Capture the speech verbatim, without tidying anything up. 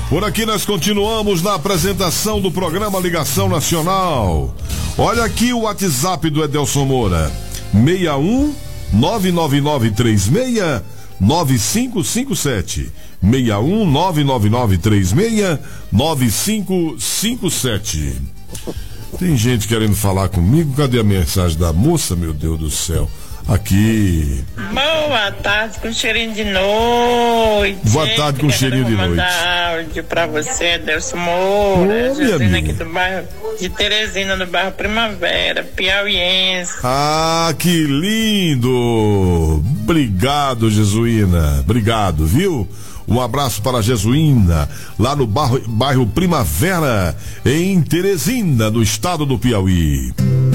Por aqui nós continuamos na apresentação do programa Ligação Nacional. Olha aqui o WhatsApp do Edelson Moura: seis um nove nove nove três seis nove cinco cinco sete. seis um nove nove nove três seis nove cinco cinco sete. Tem gente querendo falar comigo. Cadê a mensagem da moça, meu Deus do céu? Aqui. Boa tarde com cheirinho de noite. Boa tarde com cheirinho de noite. Vou mandar áudio pra você, Edelson Moura. Ô, Josina aqui do bairro de Teresina, do bairro Primavera, piauiense. Ah, que lindo! Obrigado, Jesuína. Obrigado, viu? Um abraço para a Jesuína, lá no bairro, bairro Primavera, em Teresina, no estado do Piauí.